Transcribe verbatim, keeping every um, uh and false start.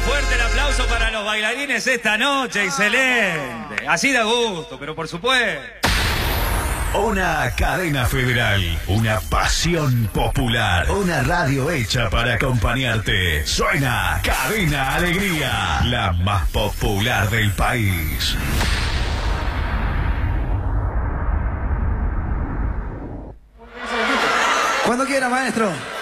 Fuerte el aplauso para los bailarines esta noche, excelente. Así da gusto, pero por supuesto. Una cadena federal, una pasión popular, una radio hecha para acompañarte. Suena Cadena Alegría, la más popular del país. Cuando quiera, maestro.